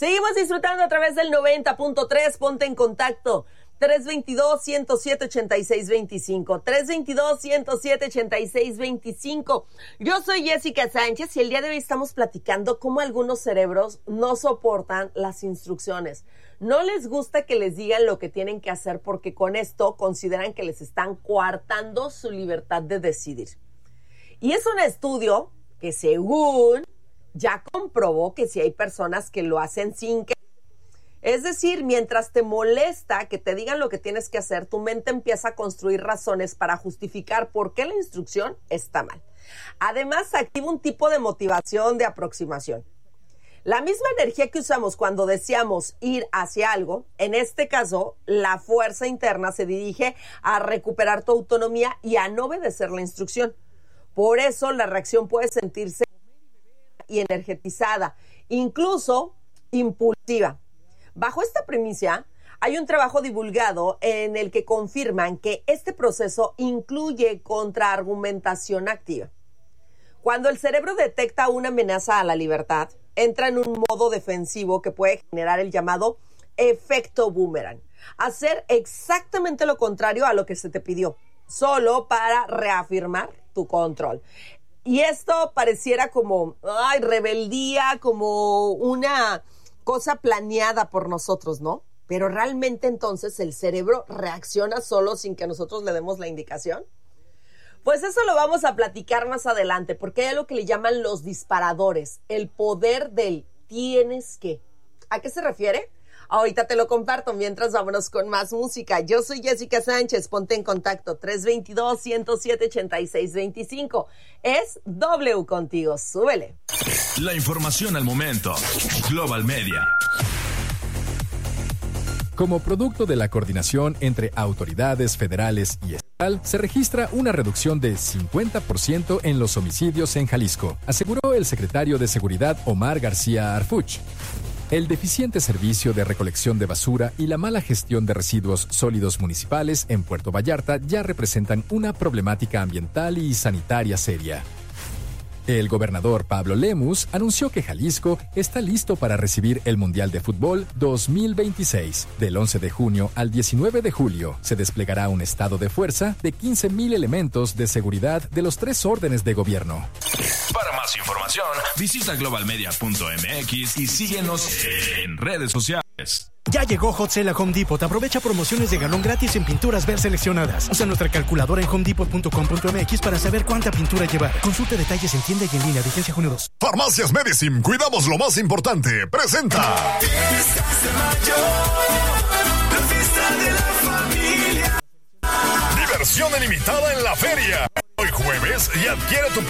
Seguimos disfrutando a través del 90.3. Ponte en contacto. 322-107-8625. 322-107-8625. Yo soy Jessica Sánchez y el día de hoy estamos platicando cómo algunos cerebros no soportan las instrucciones. No les gusta que les digan lo que tienen que hacer porque con esto consideran que les están coartando su libertad de decidir. Y es un estudio que según ya comprobó que si hay personas que lo hacen sin que... Es decir, mientras te molesta que te digan lo que tienes que hacer, tu mente empieza a construir razones para justificar por qué la instrucción está mal. Además, activa un tipo de motivación de aproximación. La misma energía que usamos cuando deseamos ir hacia algo, en este caso, la fuerza interna se dirige a recuperar tu autonomía y a no obedecer la instrucción. Por eso, la reacción puede sentirse y energetizada, incluso impulsiva. Bajo esta premisa, hay un trabajo divulgado en el que confirman que este proceso incluye contraargumentación activa. Cuando el cerebro detecta una amenaza a la libertad, entra en un modo defensivo que puede generar el llamado efecto boomerang. Hacer exactamente lo contrario a lo que se te pidió, solo para reafirmar tu control. Y esto pareciera como rebeldía, como una cosa planeada por nosotros, ¿no? Pero realmente entonces el cerebro reacciona solo sin que nosotros le demos la indicación. Pues eso lo vamos a platicar más adelante, porque hay algo que le llaman los disparadores, el poder del tienes que. ¿A qué se refiere? Ahorita te lo comparto, mientras vámonos con más música. Yo soy Jessica Sánchez, ponte en contacto, 322-107-8625. Es W contigo, súbele. La información al momento. Global Media. Como producto de la coordinación entre autoridades federales y estatal, se registra una reducción de 50% en los homicidios en Jalisco, aseguró el secretario de Seguridad Omar García Harfuch. El deficiente servicio de recolección de basura y la mala gestión de residuos sólidos municipales en Puerto Vallarta ya representan una problemática ambiental y sanitaria seria. El gobernador Pablo Lemus anunció que Jalisco está listo para recibir el Mundial de Fútbol 2026. Del 11 de junio al 19 de julio se desplegará un estado de fuerza de 15,000 elementos de seguridad de los 3 órdenes de gobierno. Para más información, visita globalmedia.mx y síguenos en redes sociales. Ya llegó Hot Sale a Home Depot. Aprovecha promociones de galón gratis en pinturas ver seleccionadas. Usa nuestra calculadora en homedepot.com.mx para saber cuánta pintura llevar. Consulta detalles en tienda y en línea. Vigencia junio 2. Farmacias Medicine, cuidamos lo más importante. Presenta. Fiestas de mayo, la fiesta de la familia. Diversión ilimitada en la feria. Hoy jueves y adquiere tu